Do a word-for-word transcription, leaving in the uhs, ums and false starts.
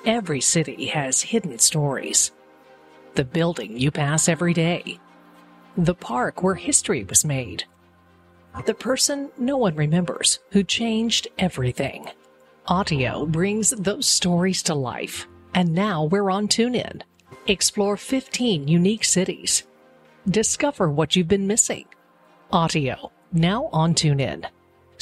Every city has hidden stories. The building you pass every day. The park where history was made. The person no one remembers who changed everything. Audio brings those stories to life. And now we're on TuneIn. Explore fifteen unique cities. Discover what you've been missing. Audio, now on TuneIn.